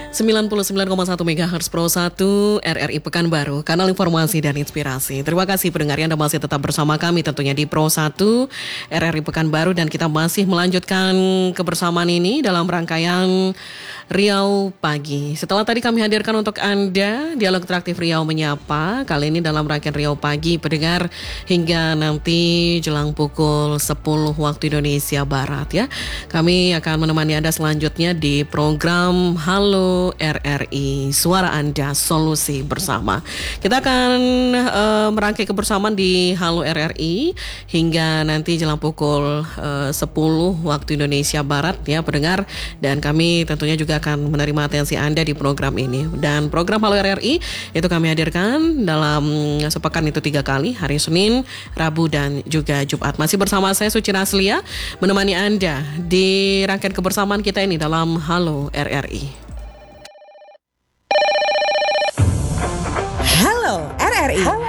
99,1 MHz Pro 1 RRI Pekanbaru, kanal informasi dan inspirasi. Terima kasih pendengar Anda masih tetap bersama kami tentunya di Pro 1 RRI Pekanbaru, dan kita masih melanjutkan kebersamaan ini dalam rangkaian Riau Pagi. Setelah tadi kami hadirkan untuk Anda dialog interaktif Riau Menyapa, kali ini dalam rangkaian Riau Pagi pendengar hingga nanti jelang pukul 10 waktu Indonesia Barat ya. Kami akan menemani Anda selanjutnya di program Halo RRI, suara Anda, solusi bersama. Kita akan merangkai kebersamaan di Halo RRI hingga nanti jelang pukul 10 waktu Indonesia Barat ya pendengar, dan kami tentunya juga akan menerima atensi Anda di program ini. Dan program Halo RRI itu kami hadirkan dalam sepekan itu 3 kali, hari Senin, Rabu, dan juga Jumat. Masih bersama saya Suci Raslia menemani Anda di rangkaian kebersamaan kita ini dalam Halo RRI. Halo RRI.